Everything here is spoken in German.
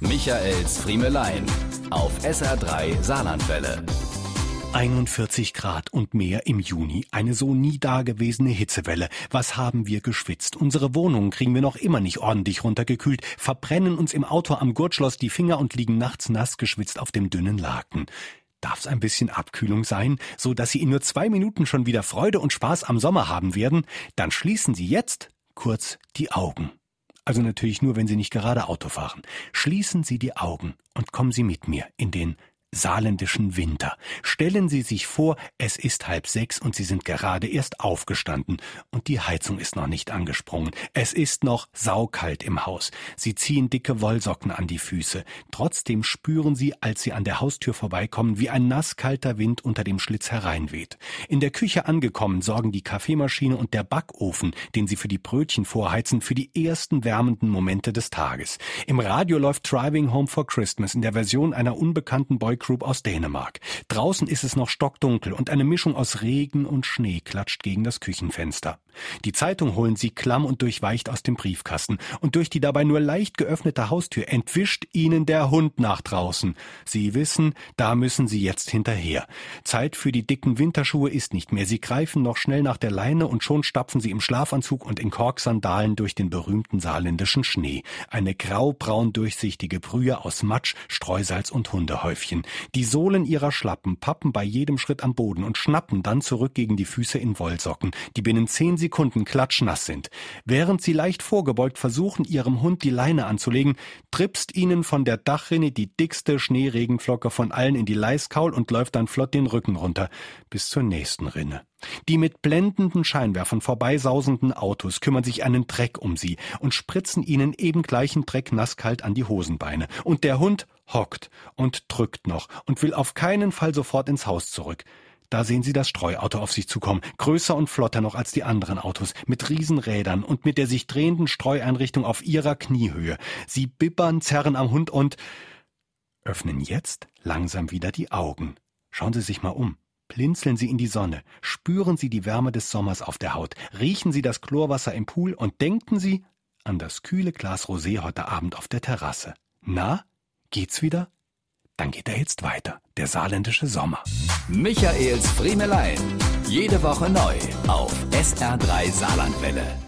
Michaels Friemelein auf SR3 Saarlandwelle. 41 Grad und mehr im Juni, eine so nie dagewesene Hitzewelle. Was haben wir geschwitzt? Unsere Wohnungen kriegen wir noch immer nicht ordentlich runtergekühlt, verbrennen uns im Auto am Gurtschloss die Finger und liegen nachts nass geschwitzt auf dem dünnen Laken. Darf es ein bisschen Abkühlung sein, so dass Sie in nur 2 Minuten schon wieder Freude und Spaß am Sommer haben werden? Dann schließen Sie jetzt kurz die Augen. Also natürlich nur, wenn Sie nicht gerade Auto fahren. Schließen Sie die Augen und kommen Sie mit mir in den saarländischen Winter. Stellen Sie sich vor, es ist 5:30 und Sie sind gerade erst aufgestanden und die Heizung ist noch nicht angesprungen. Es ist noch saukalt im Haus. Sie ziehen dicke Wollsocken an die Füße. Trotzdem spüren Sie, als Sie an der Haustür vorbeikommen, wie ein nasskalter Wind unter dem Schlitz hereinweht. In der Küche angekommen, sorgen die Kaffeemaschine und der Backofen, den Sie für die Brötchen vorheizen, für die ersten wärmenden Momente des Tages. Im Radio läuft Driving Home for Christmas in der Version einer unbekannten Boygroup aus Dänemark. Draußen ist es noch stockdunkel und eine Mischung aus Regen und Schnee klatscht gegen das Küchenfenster. Die Zeitung holen Sie klamm und durchweicht aus dem Briefkasten und durch die dabei nur leicht geöffnete Haustür entwischt Ihnen der Hund nach draußen. Sie wissen, da müssen Sie jetzt hinterher. Zeit für die dicken Winterschuhe ist nicht mehr. Sie greifen noch schnell nach der Leine und schon stapfen Sie im Schlafanzug und in Korksandalen durch den berühmten saarländischen Schnee. Eine graubraun durchsichtige Brühe aus Matsch, Streusalz und Hundehäufchen. Die Sohlen ihrer Schlappen pappen bei jedem Schritt am Boden und schnappen dann zurück gegen die Füße in Wollsocken, die binnen 10 Sekunden klatschnass sind. Während sie leicht vorgebeugt versuchen, ihrem Hund die Leine anzulegen, tripst ihnen von der Dachrinne die dickste Schneeregenflocke von allen in die Leiskaul und läuft dann flott den Rücken runter, bis zur nächsten Rinne. Die mit blendenden Scheinwerfern vorbeisausenden Autos kümmern sich einen Dreck um sie und spritzen ihnen eben gleichen Dreck nasskalt an die Hosenbeine. Und der Hund hockt und drückt noch und will auf keinen Fall sofort ins Haus zurück. Da sehen Sie das Streuauto auf sich zukommen, größer und flotter noch als die anderen Autos, mit Riesenrädern und mit der sich drehenden Streueinrichtung auf ihrer Kniehöhe. Sie bibbern, zerren am Hund und öffnen jetzt langsam wieder die Augen. Schauen Sie sich mal um. Blinzeln Sie in die Sonne, spüren Sie die Wärme des Sommers auf der Haut, riechen Sie das Chlorwasser im Pool und denken Sie an das kühle Glas Rosé heute Abend auf der Terrasse. Na, geht's wieder? Dann geht er jetzt weiter, der saarländische Sommer. Michaels Friemelein, jede Woche neu auf SR3 Saarlandwelle.